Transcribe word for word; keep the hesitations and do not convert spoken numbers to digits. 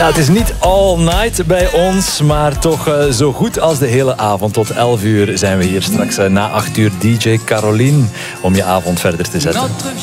Ja, het is niet all night bij ons, maar toch uh, zo goed als de hele avond. Tot elf uur zijn we hier straks uh, na acht uur D J Caroline om je avond verder te zetten.